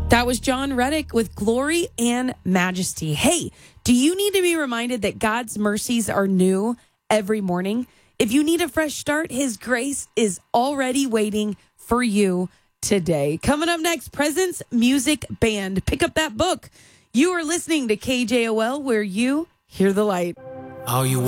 That was John Reddick with Glory and Majesty. Hey, do you need to be reminded that God's mercies are new every morning? If you need a fresh start, His grace is already waiting for you today. Coming up next, Presence Music Band. Pick up that book. You are listening to KJOL, where you hear the light. All you